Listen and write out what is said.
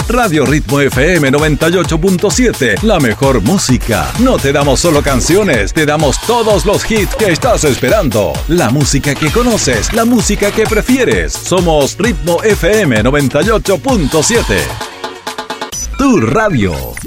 Radio Ritmo FM 98.7, la mejor música. No te damos solo canciones, te damos todos los hits que estás esperando. La música que conoces, la música que prefieres. Somos Ritmo FM 98.7. Tu radio.